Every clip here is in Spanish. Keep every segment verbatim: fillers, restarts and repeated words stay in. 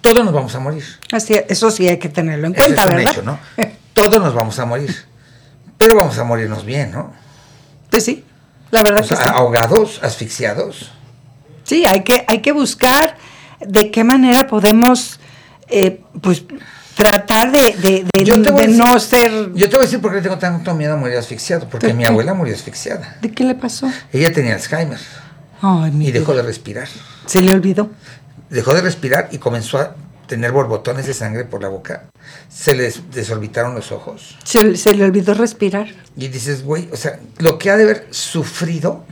todos nos vamos a morir. Así, eso sí hay que tenerlo en Eso cuenta, es un ¿verdad? hecho, ¿no? Todos nos vamos a morir, pero vamos a morirnos bien, ¿no? Pues sí, la verdad O sea, que sí. ahogados, asfixiados. Sí, hay que, hay que buscar de qué manera podemos, eh, pues, tratar de, de, de, Yo te voy a de decir- no ser... Yo te voy a decir por qué le tengo tanto miedo a morir asfixiado, porque ¿Por mi qué? abuela murió asfixiada. ¿De qué le pasó? Ella tenía Alzheimer Ay, mi y dejó vida. de respirar. Se le olvidó. Dejó de respirar y comenzó a tener borbotones de sangre por la boca. Se le des- desorbitaron los ojos. Se, se le olvidó respirar. Y dices, güey, o sea, lo que ha de haber sufrido,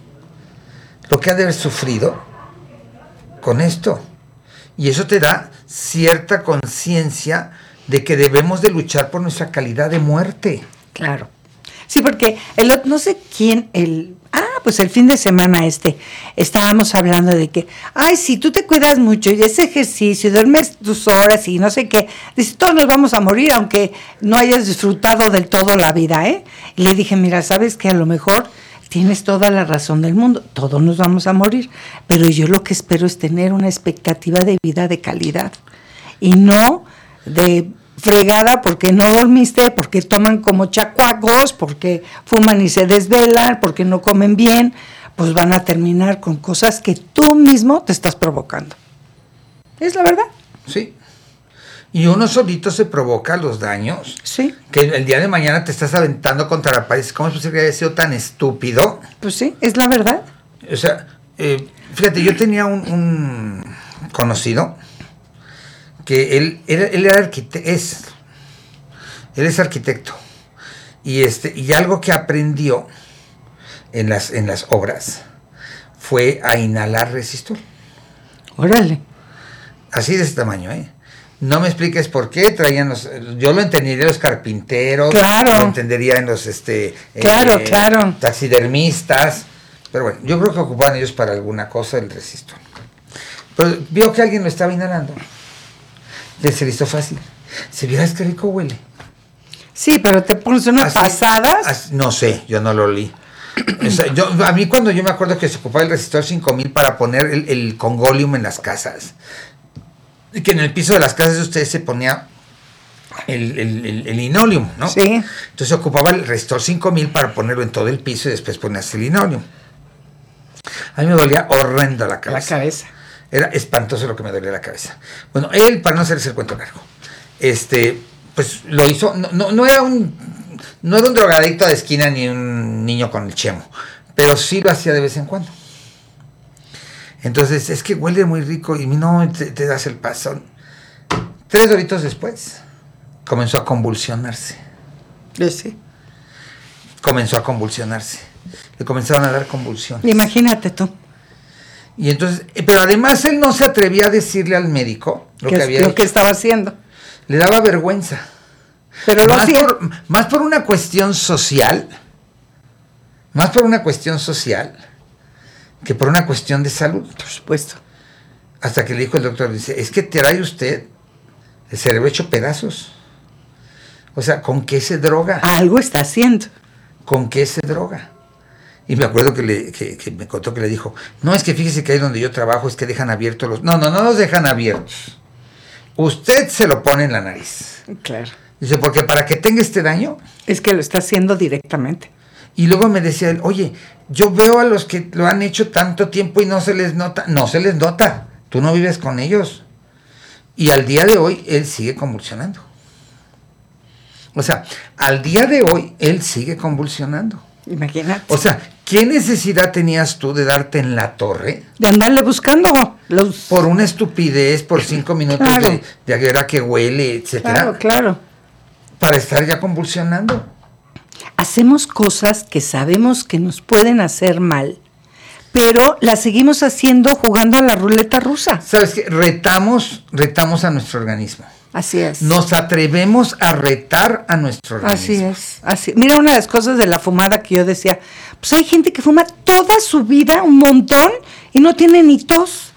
lo que ha de haber sufrido con esto. Y eso te da cierta conciencia de que debemos de luchar por nuestra calidad de muerte. Claro. Sí, porque el, ot- no sé quién, el, ah, pues el fin de semana este, estábamos hablando de que, ay, si tú te cuidas mucho y ese ejercicio, duermes tus horas y no sé qué, dice, todos nos vamos a morir aunque no hayas disfrutado del todo la vida, ¿eh? Y le dije, mira, sabes que a lo mejor tienes toda la razón del mundo, todos nos vamos a morir, pero yo lo que espero es tener una expectativa de vida de calidad y no de fregada porque no dormiste, porque toman como chacuacos, porque fuman y se desvelan, porque no comen bien, pues van a terminar con cosas que tú mismo te estás provocando. Es la verdad. Sí. Y uno solito se provoca los daños. Sí. Que el día de mañana te estás aventando contra la pared. ¿Cómo es posible que haya sido tan estúpido? Pues sí, es la verdad. O sea, eh, fíjate, yo tenía un, un conocido que él, él, él era arquitecto, es, él es arquitecto. Y, este, y algo que aprendió en las, en las obras fue a inhalar resistor. Órale. Así de ese tamaño, ¿eh? No me expliques por qué traían los... Yo lo entendería en los carpinteros. Claro. Lo entendería en los este, Claro, eh, claro. taxidermistas. Pero bueno, yo creo que ocupaban ellos para alguna cosa el resistor. Pero vio que alguien lo estaba inhalando. Y se le hizo fácil. Si vieras qué rico huele. Sí, pero te pones unas Así- pasadas. así- no sé, yo no lo olí. O sea, yo, a mí cuando yo me acuerdo que se ocupaba el resistor cinco mil para poner el, el congolium en las casas. Y que en el piso de las casas de ustedes se ponía el, el, el, el linoleum, ¿no? Sí. Entonces se ocupaba el resistor cinco mil para ponerlo en todo el piso y después ponías el linoleum. A mí me dolía horrendo la La cabeza. cabeza. Era espantoso lo que me dolía la cabeza. Bueno, él, para no hacerse el cuento largo, este, pues lo hizo, no, no, no era un, no era un drogadicto de esquina ni un niño con el chemo, pero sí lo hacía de vez en cuando. Entonces, es que huele muy rico y no te, te das el pasón. Tres horitos después, comenzó a convulsionarse. Sí. Comenzó a convulsionarse. Le comenzaron a dar convulsiones. Imagínate tú. Y entonces, eh, pero además él no se atrevía a decirle al médico lo ¿Qué que es había lo hecho. que estaba haciendo? Le daba vergüenza. Pero lo más, hacía. por, más por una cuestión social, más por una cuestión social, que por una cuestión de salud. Por supuesto. Hasta que le dijo el doctor, dice, es que trae usted el cerebro hecho pedazos. O sea, ¿con qué se droga? Algo está haciendo. ¿Con qué se droga? Y me acuerdo que, le, que, que me contó que le dijo, no, es que fíjese que ahí donde yo trabajo es que dejan abiertos los... No, no, no los dejan abiertos. Usted se lo pone en la nariz. Claro. Dice, porque para que tenga este daño... Es que lo está haciendo directamente. Y luego me decía él, oye, yo veo a los que lo han hecho tanto tiempo y no se les nota. No se les nota. Tú no vives con ellos. Y al día de hoy, él sigue convulsionando. O sea, al día de hoy, él sigue convulsionando. Imagínate. O sea, ¿qué necesidad tenías tú de darte en la torre De andarle buscando los... por una estupidez, por cinco minutos Claro. de, de a ver a qué huele, etcétera, Claro, claro. para estar ya convulsionando? Hacemos cosas que sabemos que nos pueden hacer mal, pero las seguimos haciendo jugando a la ruleta rusa. ¿Sabes qué? Retamos, retamos a nuestro organismo. Así es. Nos atrevemos a retar a nuestro organismo. Así es, así. Mira, una de las cosas de la fumada que yo decía, pues hay gente que fuma toda su vida un montón y no tiene ni tos,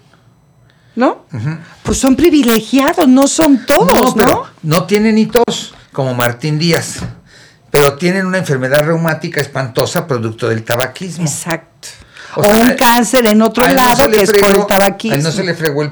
¿no? Uh-huh. Pues son privilegiados, no son todos, ¿no? pero no tienen ni tos, como Martín Díaz, pero tienen una enfermedad reumática espantosa producto del tabaquismo. Exacto. O O, sea, un cáncer en otro a él no lado se le que es por fregó- el tabaquismo. a él no se le fregó el